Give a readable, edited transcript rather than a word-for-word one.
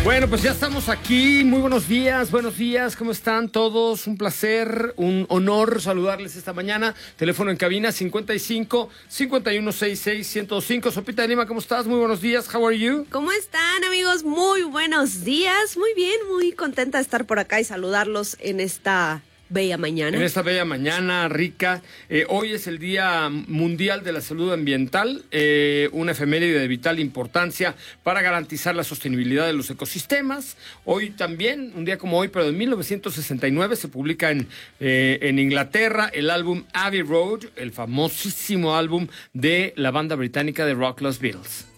Bueno, pues ya estamos aquí. Muy buenos días, ¿cómo están todos? Un placer, un honor saludarles esta mañana. Teléfono en cabina 55 5166 1025. Sopita de Lima, ¿cómo estás? Muy buenos días, how are you? ¿Cómo están, amigos? Muy buenos días. Muy bien, muy contenta de estar por acá y saludarlos en esta bella mañana. En esta bella mañana rica. Hoy es el Día Mundial de la Salud Ambiental, una efeméride de vital importancia para garantizar la sostenibilidad de los ecosistemas. Hoy también, un día como hoy, pero de 1969, se publica en Inglaterra el álbum Abbey Road, el famosísimo álbum de la banda británica de rock Los Beatles.